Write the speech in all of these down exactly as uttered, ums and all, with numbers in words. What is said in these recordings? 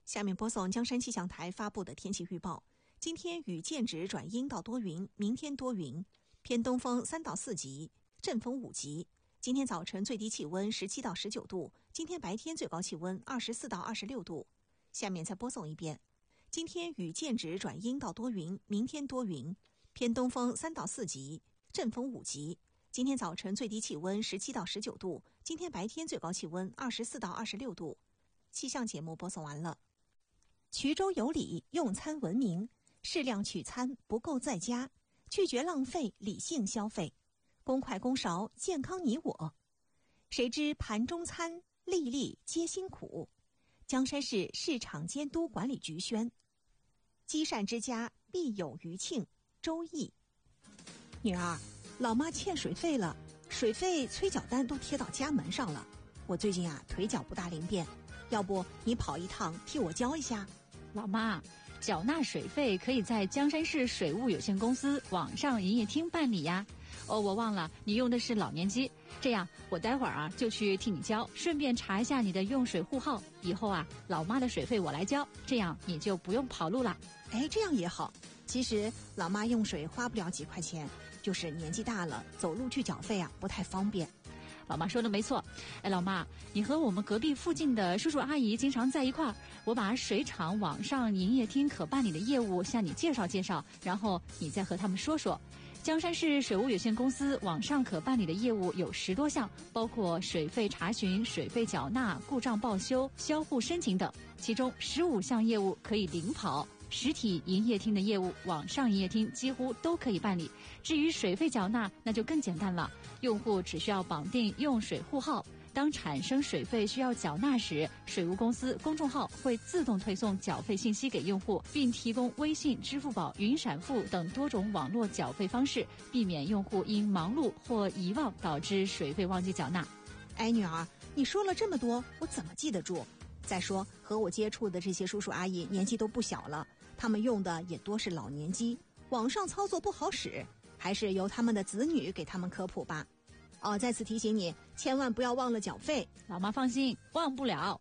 下面播送江山气象台发布的天气预报。今天雨间值转阴到多云，明天多云，偏东风三到四级，阵风五级。今天早晨最低气温十七到十九度，今天白天最高气温二十四到二十六度。下面再播送一遍。今天雨间值转阴到多云，明天多云，偏东风三到四级，阵风五级。今天早晨最低气温十七到十九度，今天白天最高气温二十四到二十六度。气象节目播送完了。衢州有礼，用餐文明，适量取餐，不够在家，拒绝浪费，理性消费，公筷公勺，健康你我。谁知盘中餐，粒粒皆辛苦。江山市市场监督管理局宣。积善之家必有余庆。周易。女儿，老妈欠水费了，水费催缴单都贴到家门上了。我最近啊腿脚不大灵便，要不你跑一趟替我交一下？ 老妈，缴纳水费可以在江山市水务有限公司网上营业厅办理呀。哦，我忘了你用的是老年机，这样我待会儿啊就去替你交，顺便查一下你的用水户号。以后啊，老妈的水费我来交，这样你就不用跑路了。 哎，这样也好。其实老妈用水花不了几块钱，就是年纪大了，走路去缴费啊不太方便。 老妈说的没错。哎，老妈，你和我们隔壁附近的叔叔阿姨经常在一块儿，我把水厂网上营业厅可办理的业务向你介绍介绍，然后你再和他们说说。江山市水务有限公司网上可办理的业务有十多项，包括水费查询、水费缴纳、故障报修、销户申请等，其中十五项业务可以零跑。实体营业厅的业务，网上营业厅几乎都可以办理。至于水费缴纳，那就更简单了，用户只需要绑定用水户号，当产生水费需要缴纳时，水务公司公众号会自动推送缴费信息给用户，并提供微信、支付宝、云闪付等多种网络缴费方式，避免用户因忙碌或遗忘导致水费忘记缴纳。 哎，女儿，你说了这么多，我怎么记得住？再说和我接触的这些叔叔阿姨年纪都不小了，他们用的也多是老年机，网上操作不好使，还是由他们的子女给他们科普吧。哦，再次提醒你，千万不要忘了缴费。 老妈放心，忘不了。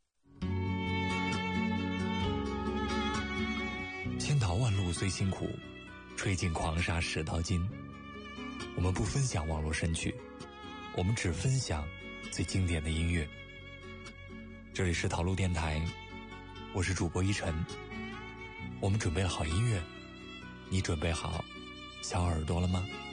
千淘万漉虽辛苦，吹尽狂沙始淘金。我们不分享网络神曲，我们只分享最经典的音乐。这里是陶路电台，我是主播一晨。我们准备了好音乐，你准备好小耳朵了吗？